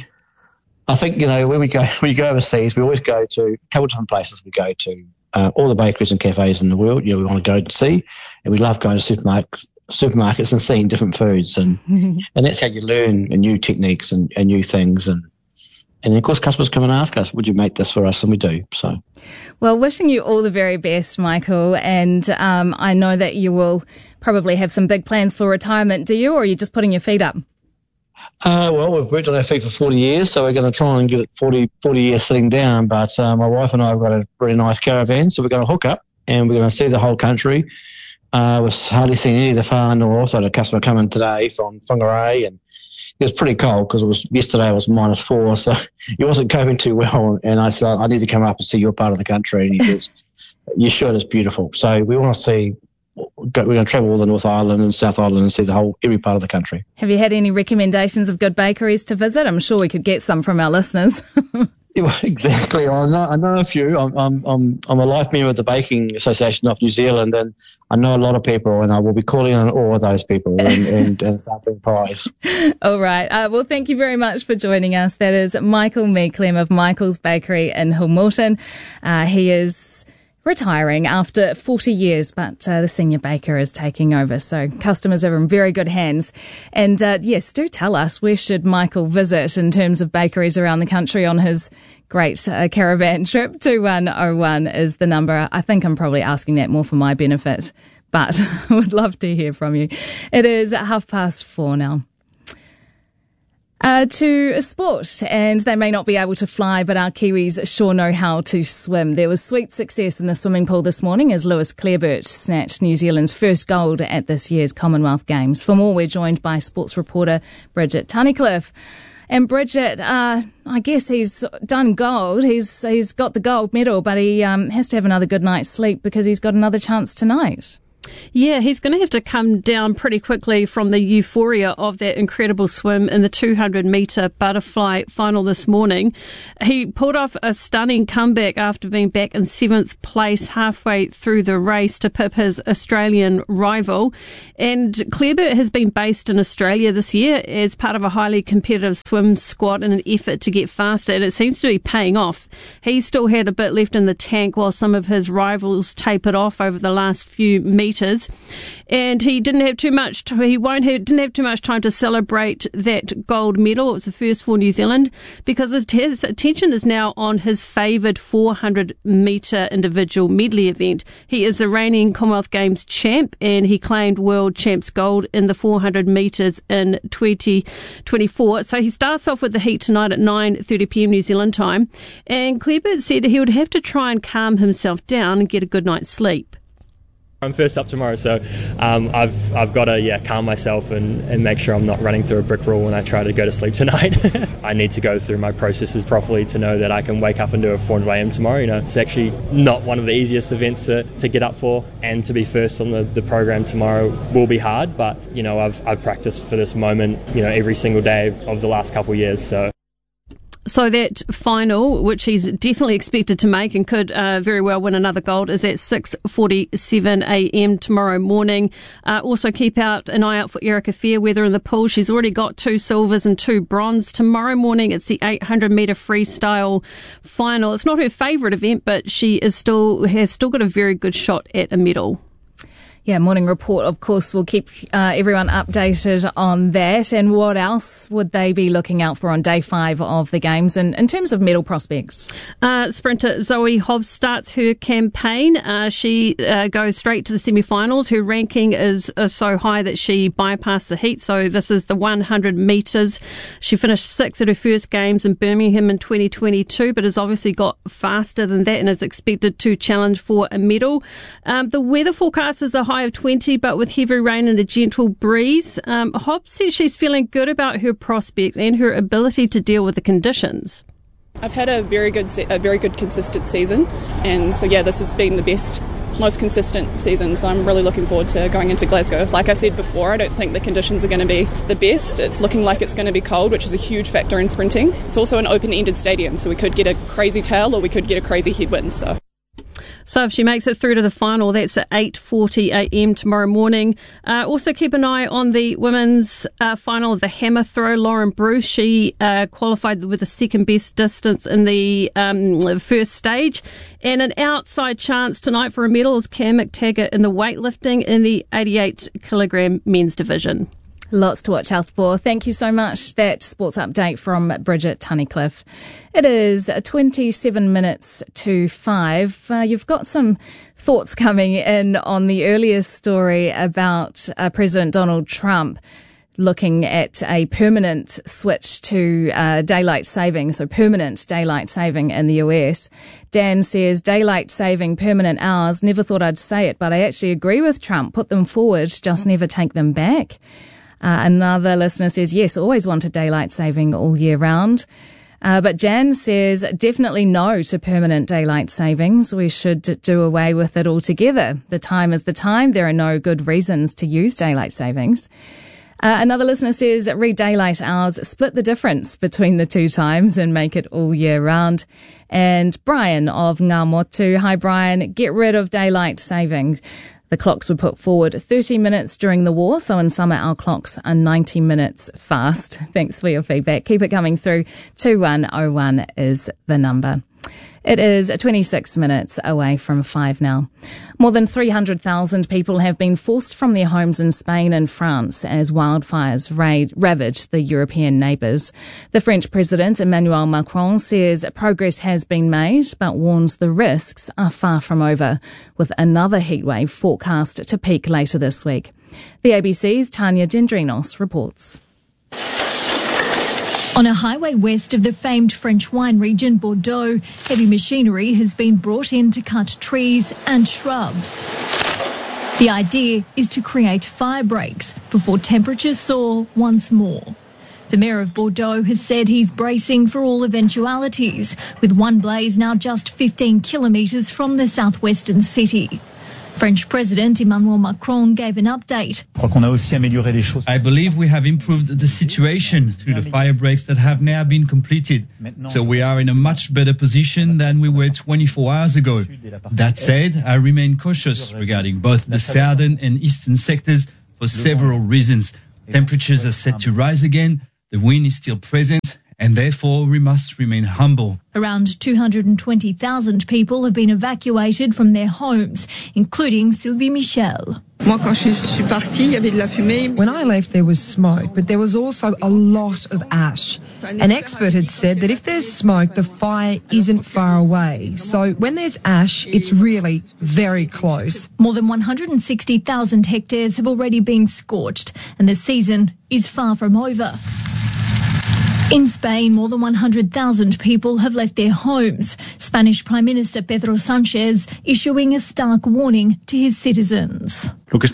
S19: I think, you know, when we go, when we go overseas, we always go to a couple of different places. We go to uh, all the bakeries and cafes in the world. You know, we want to go to see, and we love going to supermarkets, supermarkets and seeing different foods, and and that's how you learn new techniques and, and new things. And and of course, customers come and ask us, "Would you make this for us?" And we do. So,
S13: well, wishing you all the very best, Michael. And um, I know that you will probably have some big plans for retirement. Do you, or are you just putting your feet up?
S19: Uh, well, we've worked on our feet for forty years, so we're going to try and get it forty, forty years sitting down. But uh, my wife and I have got a very nice caravan, so we're going to hook up and we're going to see the whole country. Uh, we've hardly seen any of the far north. So the customer coming today from Whangarei, and it was pretty cold because it was yesterday it was minus four, so it wasn't coping too well. And I said, I need to come up and see your part of the country. And he says, you should, it's beautiful. So we want to see. We're going to travel all the North Island and South Island and see the whole, every part of the country.
S13: Have you had any recommendations of good bakeries to visit? I'm sure we could get some from our listeners.
S19: Yeah, well, exactly. I know, I know a few. I'm, I'm, I'm, I'm a life member of the Baking Association of New Zealand, and I know a lot of people, and I will be calling on all of those people and, and, and sampling pies.
S13: All right. Uh, well, thank you very much for joining us. That is Michael Meeklem of Michael's Bakery in Hillmorton. Uh, he is retiring after forty years, but uh, the senior baker is taking over, so customers are in very good hands. And uh, yes, do tell us, where should Michael visit in terms of bakeries around the country on his great uh, caravan trip? two one oh one is the number. I think I'm probably asking that more for my benefit, but I would love to hear from you. It is half past four now. Uh, to sport, and they may not be able to fly, but our Kiwis sure know how to swim. There was sweet success in the swimming pool this morning as Lewis Clareburt snatched New Zealand's first gold at this year's Commonwealth Games. For more, we're joined by sports reporter Bridget Tunnicliffe. And Bridget, uh, I guess he's done gold. He's he's got the gold medal, but he um, has to have another good night's sleep because he's got another chance tonight.
S20: Yeah, he's going to have to come down pretty quickly from the euphoria of that incredible swim in the two hundred metre butterfly final this morning. He pulled off a stunning comeback after being back in seventh place halfway through the race to pip his Australian rival. And Clareburt has been based in Australia this year as part of a highly competitive swim squad in an effort to get faster, and it seems to be paying off. He still had a bit left in the tank while some of his rivals tapered off over the last few metres. And he didn't have too much. To, he won't have, didn't have too much time to celebrate that gold medal. It was the first for New Zealand because his, his attention is now on his favoured four hundred metre individual medley event. He is the reigning Commonwealth Games champ, and he claimed world champs gold in the four hundred metres in twenty twenty-four. So he starts off with the heat tonight at nine thirty p.m. New Zealand time. And Clareburt said he would have to try and calm himself down and get a good night's sleep.
S21: I'm first up tomorrow, so um, I've I've got to yeah calm myself and, and make sure I'm not running through a brick wall when I try to go to sleep tonight. I need to go through my processes properly to know that I can wake up and do a four hundred a.m. tomorrow. You know, it's actually not one of the easiest events to, to get up for, and to be first on the, the program tomorrow will be hard. But you know, I've I've practiced for this moment, you know, every single day of, of the last couple of years. So.
S20: So that final, which he's definitely expected to make and could uh, very well win another gold, is at six forty-seven a.m. tomorrow morning. Uh, also keep out an eye out for Erica Fairweather in the pool. She's already got two silvers and two bronze. Tomorrow morning it's the eight hundred metre freestyle final. It's not her favourite event, but she is still has still got a very good shot at a medal.
S13: Yeah, Morning Report, of course, will keep uh, everyone updated on that. And what else would they be looking out for on day five of the Games in, in terms of medal prospects?
S20: Uh, sprinter Zoe Hobbs starts her campaign. Uh, she uh, goes straight to the semi-finals. Her ranking is uh, so high that she bypassed the heat. So this is the one hundred metres. She finished sixth at her first Games in Birmingham in twenty twenty-two, but has obviously got faster than that and is expected to challenge for a medal. Um, the weather forecast is a high of twenty, but with heavy rain and a gentle breeze. Um, Hobbs says she's feeling good about her prospects and her ability to deal with the conditions.
S22: I've had a very good, se- a very good consistent season, and so yeah, this has been the best, most consistent season. So I'm really looking forward to going into Glasgow. Like I said before, I don't think the conditions are going to be the best. It's looking like it's going to be cold, which is a huge factor in sprinting. It's also an open-ended stadium, so we could get a crazy tail or we could get a crazy headwind. So.
S20: So if she makes it through to the final, that's at eight forty a.m. tomorrow morning. Uh, also keep an eye on the women's uh, final of the hammer throw. Lauren Bruce, she uh, qualified with the second best distance in the um, first stage. And an outside chance tonight for a medal is Cam McTaggart in the weightlifting in the eighty-eight kilogram men's division.
S13: Lots to watch out for. Thank you so much. That sports update from Bridget Tunnicliffe. It is twenty-seven minutes to five. Uh, you've got some thoughts coming in on the earlier story about uh, President Donald Trump looking at a permanent switch to uh, daylight saving, so permanent daylight saving in the U S. Dan says, daylight saving, permanent hours. Never thought I'd say it, but I actually agree with Trump. Put them forward, just never take them back. Uh, another listener says, yes, always wanted daylight saving all year round. Uh, but Jan says, definitely no to permanent daylight savings. We should do away with it altogether. The time is the time. There are no good reasons to use daylight savings. Uh, another listener says, read daylight hours, split the difference between the two times and make it all year round. And Brian of Ngā Motu, hi Brian, get rid of daylight savings. The clocks were put forward thirty minutes during the war, so in summer our clocks are ninety minutes fast. Thanks for your feedback. Keep it coming through. two one oh one is the number. It is twenty-six minutes away from five now. More than three hundred thousand people have been forced from their homes in Spain and France as wildfires ra- ravage the European neighbours. The French President Emmanuel Macron says progress has been made, but warns the risks are far from over, with another heatwave forecast to peak later this week. The A B C's Tanya Dendrinos reports.
S2: On a highway west of the famed French wine region Bordeaux, heavy machinery has been brought in to cut trees and shrubs. The idea is to create fire breaks before temperatures soar once more. The mayor of Bordeaux has said he's bracing for all eventualities, with one blaze now just fifteen kilometres from the southwestern city. French President Emmanuel Macron gave an update.
S3: I believe we have improved the situation through the fire breaks that have now been completed. So we are in a much better position than we were twenty-four hours ago. That said, I remain cautious regarding both the southern and eastern sectors for several reasons. Temperatures are set to rise again, the wind is still present, and therefore we must remain humble.
S2: Around two hundred twenty thousand people have been evacuated from their homes, including Sylvie Michel.
S23: When I left, there was smoke, but there was also a lot of ash. An expert had said that if there's smoke, the fire isn't far away. So when there's ash, it's really very close.
S2: More than one hundred sixty thousand hectares have already been scorched, and the season is far from over. In Spain, more than one hundred thousand people have left their homes. Spanish Prime Minister Pedro Sánchez issuing a stark warning to his citizens.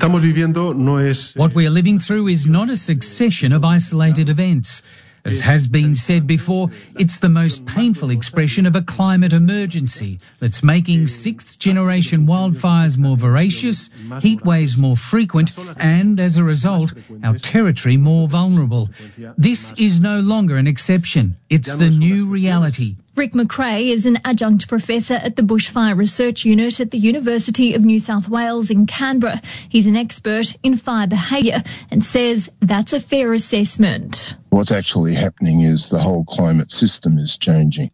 S24: What we are living through is not a succession of isolated events. As has been said before, it's the most painful expression of a climate emergency that's making sixth-generation wildfires more voracious, heat waves more frequent, and, as a result, our territory more vulnerable. This is no longer an exception. It's the new reality.
S2: Rick McRae is an adjunct professor at the Bushfire Research Unit at the University of New South Wales in Canberra. He's an expert in fire behaviour and says that's a fair assessment.
S25: What's actually happening is the whole climate system is changing.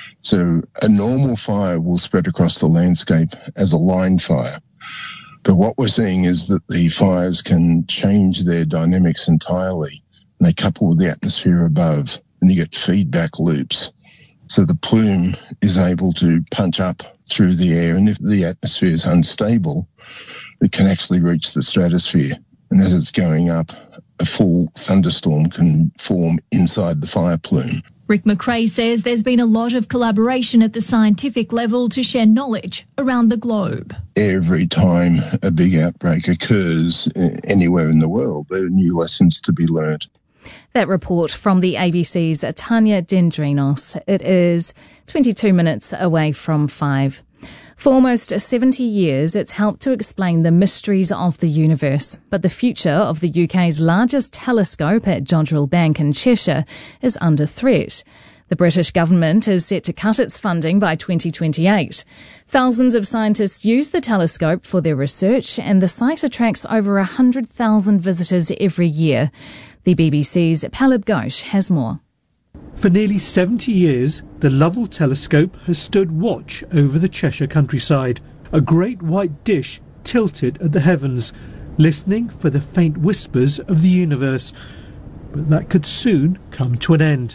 S25: So a normal fire will spread across the landscape as a line fire. But what we're seeing is that the fires can change their dynamics entirely, and they couple with the atmosphere above, and you get feedback loops. So the plume is able to punch up through the air, and if the atmosphere is unstable, it can actually reach the stratosphere. And as it's going up, a full thunderstorm can form inside the fire plume.
S2: Rick McRae says there's been a lot of collaboration at the scientific level to share knowledge around the globe.
S25: Every time a big outbreak occurs anywhere in the world, there are new lessons to be learnt.
S13: That report from the A B C's Tanya Dendrinos. It is twenty-two minutes away from five. For almost seventy years, it's helped to explain the mysteries of the universe. But the future of the U K's largest telescope at Jodrell Bank in Cheshire is under threat. The British government is set to cut its funding by twenty twenty-eight. Thousands of scientists use the telescope for their research, and the site attracts over one hundred thousand visitors every year. The B B C's Palib Ghosh has more.
S26: For nearly seventy years, the Lovell telescope has stood watch over the Cheshire countryside, a great white dish tilted at the heavens, listening for the faint whispers of the universe. But that could soon come to an end.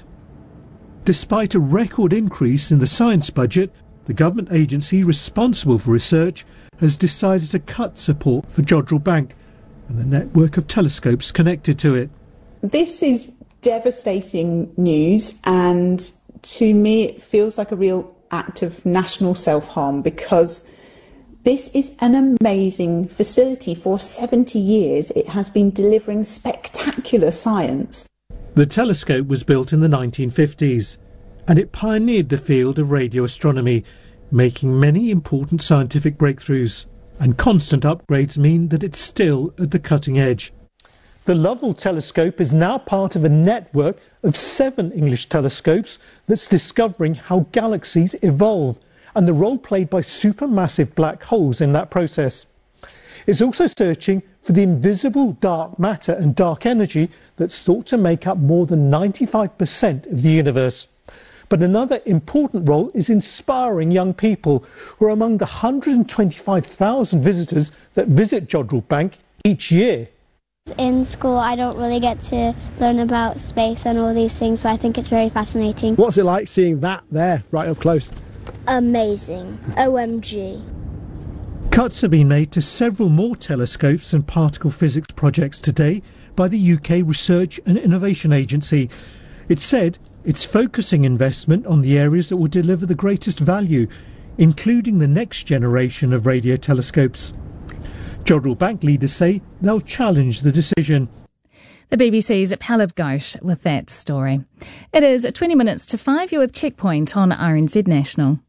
S26: Despite a record increase in the science budget, the government agency responsible for research has decided to cut support for Jodrell Bank and the network of telescopes connected to it.
S27: This is devastating news, and to me it feels like a real act of national self-harm, because this is an amazing facility. For seventy years it has been delivering spectacular science.
S26: The telescope was built in the nineteen fifties, and it pioneered the field of radio astronomy, making many important scientific breakthroughs, and constant upgrades mean that it's still at the cutting edge. The Lovell telescope is now part of a network of seven English telescopes that's discovering how galaxies evolve and the role played by supermassive black holes in that process. It's also searching for the invisible dark matter and dark energy that's thought to make up more than ninety-five percent of the universe. But another important role is inspiring young people who are among the one hundred twenty-five thousand visitors that visit Jodrell Bank each year.
S1: In school, I don't really get to learn about space and all these things, so I think it's very fascinating.
S5: What's it like seeing that there, right up close?
S1: Amazing. O M G.
S26: Cuts have been made to several more telescopes and particle physics projects today by the U K Research and Innovation Agency. It said it's focusing investment on the areas that will deliver the greatest value, including the next generation of radio telescopes. Jodrell Bank leaders say they'll challenge the decision.
S13: The B B C's Palab Ghosh with that story. It is twenty minutes to five. You're with Checkpoint on R N Z National.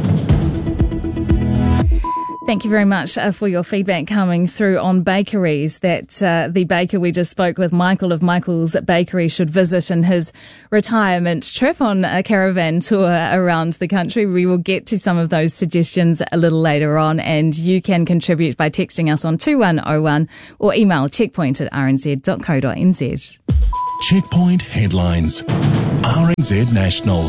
S13: Thank you very much uh, for your feedback coming through on bakeries that uh, the baker we just spoke with, Michael of Michael's Bakery, should visit in his retirement trip on a caravan tour around the country. We will get to some of those suggestions a little later on, and you can contribute by texting us on two one oh one or email checkpoint at r n z dot co dot n z.
S9: Checkpoint headlines. R N Z National.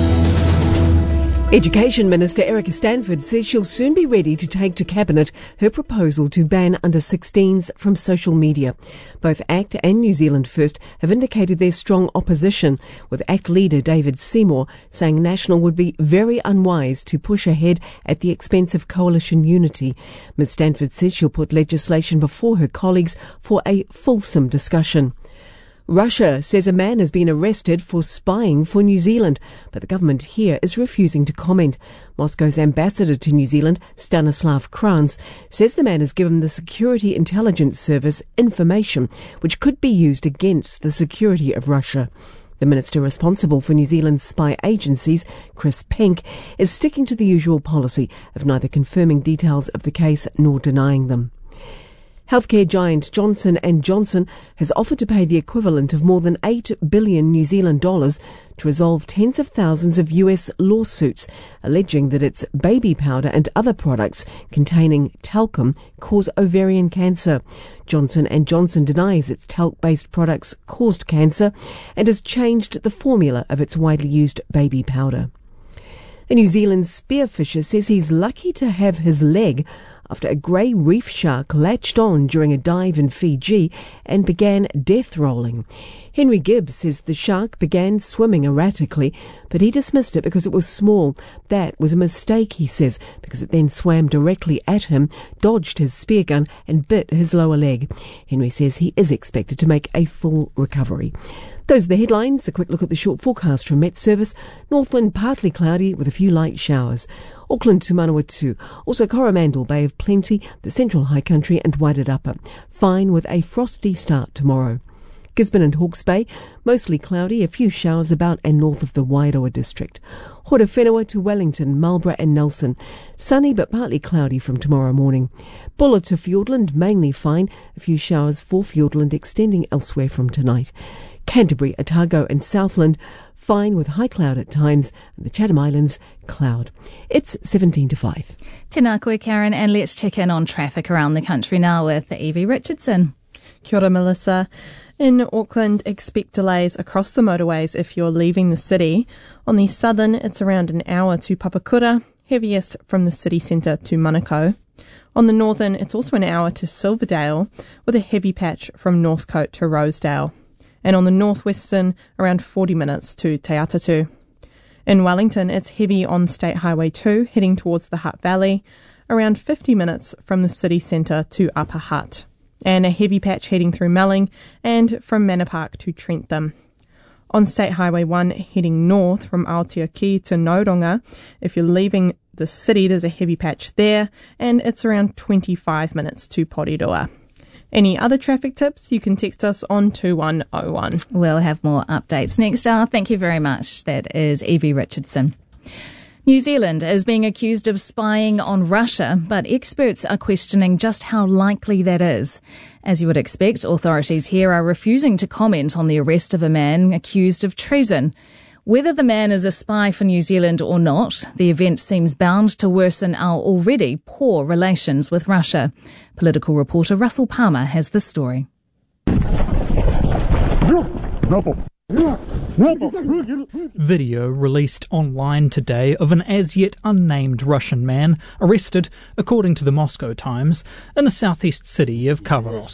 S4: Education Minister Erica Stanford says she'll soon be ready to take to Cabinet her proposal to ban under sixteens from social media. Both ACT and New Zealand First have indicated their strong opposition, with ACT leader David Seymour saying National would be very unwise to push ahead at the expense of coalition unity. Ms Stanford says she'll put legislation before her colleagues for a fulsome discussion. Russia says a man has been arrested for spying for New Zealand, but the government here is refusing to comment. Moscow's ambassador to New Zealand, Stanislav Kranz, says the man has given the Security Intelligence Service information which could be used against the security of Russia. The minister responsible for New Zealand's spy agencies, Chris Penk, is sticking to the usual policy of neither confirming details of the case nor denying them. Healthcare giant Johnson and Johnson has offered to pay the equivalent of more than eight billion New Zealand dollars to resolve tens of thousands of U S lawsuits alleging that its baby powder and other products containing talcum cause ovarian cancer. Johnson and Johnson denies its talc-based products caused cancer and has changed the formula of its widely used baby powder. A New Zealand spearfisher says he's lucky to have his leg after a grey reef shark latched on during a dive in Fiji and began death rolling. Henry Gibbs says the shark began swimming erratically, but he dismissed it because it was small. That was a mistake, he says, because it then swam directly at him, dodged his spear gun and bit his lower leg. Henry says he is expected to make a full recovery. Those are the headlines. A quick look at the short forecast from Met Service. Northland partly cloudy with a few light showers. Auckland to Manawatu. Also Coromandel Bay of Plenty, the Central High Country and Wairarapa. Fine with a frosty start tomorrow. Gisborne and Hawke's Bay, mostly cloudy, a few showers about and north of the Wairoa district. Horowhenua to Wellington, Marlborough and Nelson. Sunny but partly cloudy from tomorrow morning. Buller to Fiordland, mainly fine, a few showers for Fiordland extending elsewhere from tonight. Canterbury, Otago and Southland, fine with high cloud at times, and the Chatham Islands, cloud. It's seventeen to five.
S13: Tēnā koe, Karen, and let's check in on traffic around the country now with Evie Richardson.
S18: Kia ora, Melissa. In Auckland, expect delays across the motorways if you're leaving the city. On the southern, it's around an hour to Papakura, heaviest from the city centre to Manukau. On the northern, it's also an hour to Silverdale, with a heavy patch from Northcote to Rosedale. And on the northwestern, around forty minutes to Te Atatu. In Wellington, it's heavy on State Highway two, heading towards the Hutt Valley, around fifty minutes from the city centre to Upper Hutt. And a heavy patch heading through Melling and from Manor Park to Trentham. On State Highway one, heading north from Aotearoa to Noronga, if you're leaving the city, there's a heavy patch there, and it's around twenty-five minutes to Porirua. Any other traffic tips, you can text us on two one oh one.
S13: We'll have more updates next hour. Thank you very much. That is Evie Richardson. New Zealand is being accused of spying on Russia, but experts are questioning just how likely that is. As you would expect, authorities here are refusing to comment on the arrest of a man accused of treason. Whether the man is a spy for New Zealand or not, the event seems bound to worsen our already poor relations with Russia. Political reporter Russell Palmer has the story.
S6: Video released online today of an as-yet unnamed Russian man arrested, according to the Moscow Times, in the southeast city of Khabarovsk.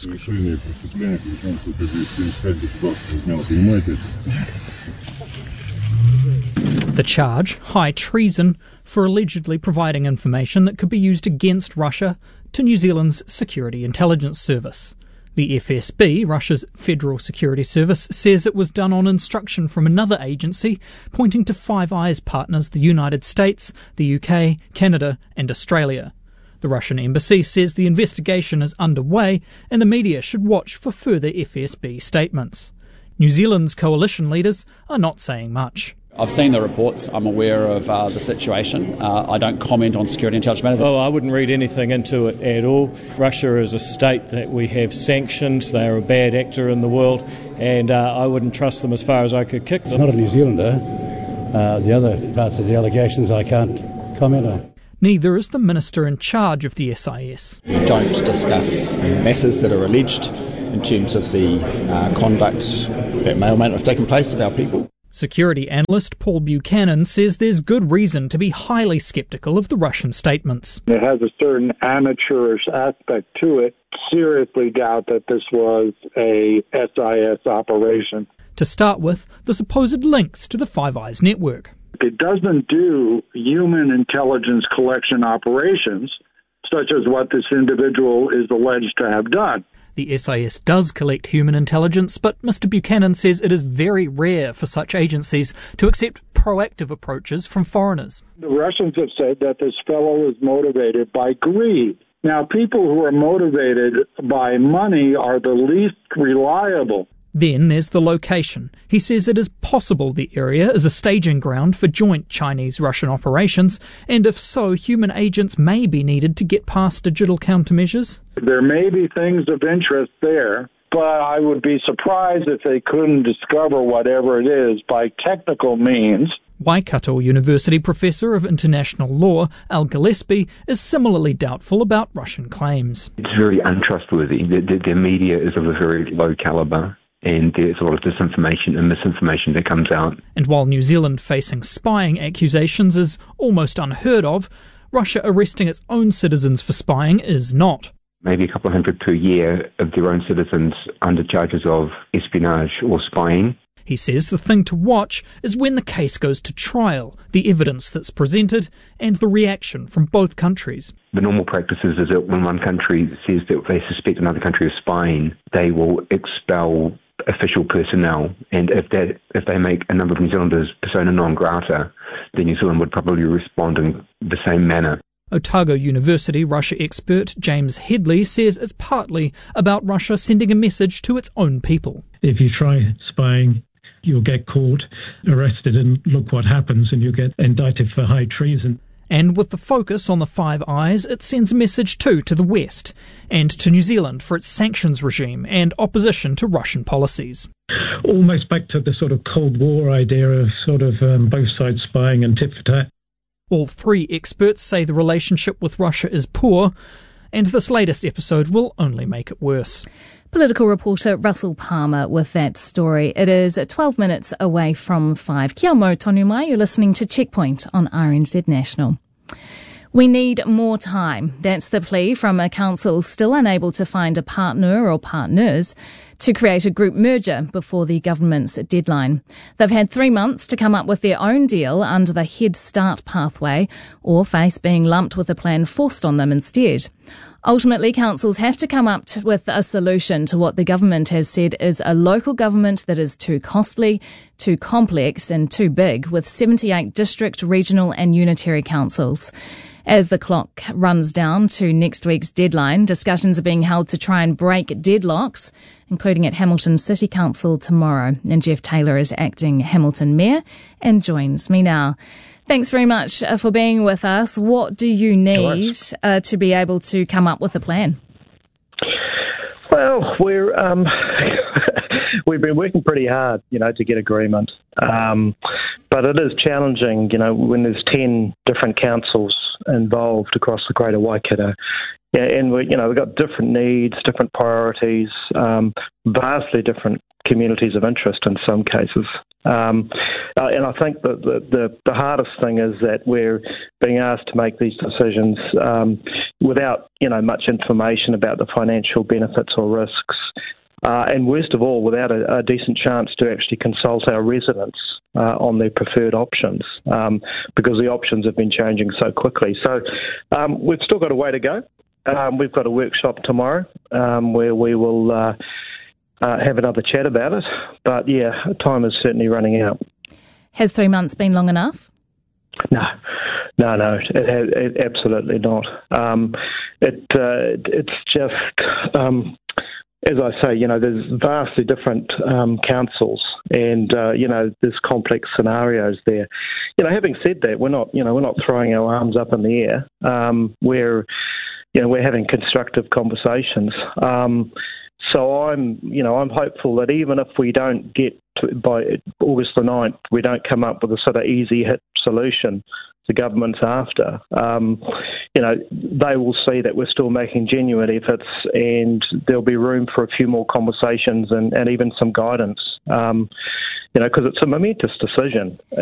S6: The charge, high treason, for allegedly providing information that could be used against Russia to New Zealand's Security Intelligence Service. The F S B, Russia's Federal Security Service, says it was done on instruction from another agency, pointing to Five Eyes partners the United States, the U K, Canada and Australia. The Russian embassy says the investigation is underway and the media should watch for further F S B statements. New Zealand's coalition leaders are not saying much.
S8: I've seen the reports. I'm aware of uh, the situation. Uh, I don't comment on security intelligence matters.
S16: Oh, I wouldn't read anything into it at all. Russia is a state that we have sanctioned. They are a bad actor in the world, and uh, I wouldn't trust them as far as I could kick them.
S17: It's not a New Zealander. Uh, the other parts of the allegations I can't comment on.
S6: Neither is the minister in charge of the S I S.
S10: We don't discuss matters that are alleged in terms of the uh, conduct that may or may not have taken place of our people.
S6: Security analyst Paul Buchanan says there's good reason to be highly sceptical of the Russian statements.
S11: It has a certain amateurish aspect to it. Seriously doubt that this was a S I S operation.
S6: To start with, the supposed links to the Five Eyes network.
S11: It doesn't do human intelligence collection operations, such as what this individual is alleged to have done.
S6: The S I S does collect human intelligence, but Mister Buchanan says it is very rare for such agencies to accept proactive approaches from foreigners.
S11: The Russians have said that this fellow is motivated by greed. Now, people who are motivated by money are the least reliable.
S6: Then there's the location. He says it is possible the area is a staging ground for joint Chinese-Russian operations, and if so, human agents may be needed to get past digital countermeasures.
S11: There may be things of interest there, but I would be surprised if they couldn't discover whatever it is by technical means.
S6: Waikato University Professor of International Law, Al Gillespie, is similarly doubtful about Russian claims.
S12: It's very untrustworthy. The, the, the media is of a very low calibre. And there's a lot of disinformation and misinformation that comes out.
S6: And while New Zealand facing spying accusations is almost unheard of, Russia arresting its own citizens for spying is not.
S12: Maybe a couple of hundred per year of their own citizens under charges of espionage or spying.
S6: He says the thing to watch is when the case goes to trial, the evidence that's presented, and the reaction from both countries.
S12: The normal practice is that when one country says that they suspect another country of spying, they will expel official personnel, and if that if they make a number of New Zealanders persona non grata, then New Zealand would probably respond in the same manner.
S6: Otago University Russia expert James Headley says it's partly about Russia sending a message to its own people.
S14: If you try spying, you'll get caught, arrested, and look what happens, and you'll get indicted for high treason.
S6: And with the focus on the Five Eyes, it sends a message too to the West, and to New Zealand for its sanctions regime and opposition to Russian policies.
S14: Almost back to the sort of Cold War idea of sort of um, both sides spying and tit for tat.
S6: All three experts say the relationship with Russia is poor, and this latest episode will only make it worse.
S13: Political reporter Russell Palmer with that story. It is twelve minutes away from five. Kia mau tonu mai, you're listening to Checkpoint on R N Z National. We need more time. That's the plea from a council still unable to find a partner or partners to create a group merger before the government's deadline. They've had three months to come up with their own deal under the Head Start pathway or face being lumped with a plan forced on them instead. Ultimately, councils have to come up to, with a solution to what the government has said is a local government that is too costly, too complex and too big, with seventy-eight district, regional and unitary councils. As the clock runs down to next week's deadline, discussions are being held to try and break deadlocks, including at Hamilton City Council tomorrow. And Jeff Taylor is acting Hamilton Mayor and joins me now. Thanks very much for being with us. What do you need uh, to be able to come up with a plan?
S15: Well, we're um, we've been working pretty hard, you know, to get agreement. Um, but it is challenging, you know, when there's ten different councils involved across the Greater Waikato. Yeah, and we, you know, we've got different needs, different priorities, um, vastly different communities of interest in some cases. Um, uh, and I think that the, the, the hardest thing is that we're being asked to make these decisions um, without, you know, much information about the financial benefits or risks. Uh, and worst of all, without a, a decent chance to actually consult our residents uh, on their preferred options, um, because the options have been changing so quickly. So um, we've still got a way to go. Um, we've got a workshop tomorrow um, where we will uh, uh, have another chat about it. But yeah, time is certainly running out.
S13: Has three months been long enough?
S15: No, no, no, it, it, it, absolutely not. Um, it uh, it's just. Um, As I say, you know, there's vastly different um, councils, and uh, you know, there's complex scenarios there. You know, having said that, we're not, you know, we're not throwing our arms up in the air. Um, we're, you know, we're having constructive conversations. Um, so I'm, you know, I'm hopeful that even if we don't get to, by August the ninth, we don't come up with a sort of easy hit solution the government's after, um, you know, they will see that we're still making genuine efforts, and there'll be room for a few more conversations and, and even some guidance, um, you know, because it's a momentous decision.